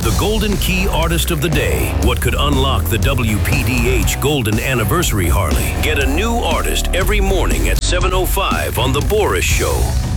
The Golden Key Artist of the Day. What could unlock the WPDH Golden Anniversary Harley? Get a new artist every morning at 7:05 on The Boris Show.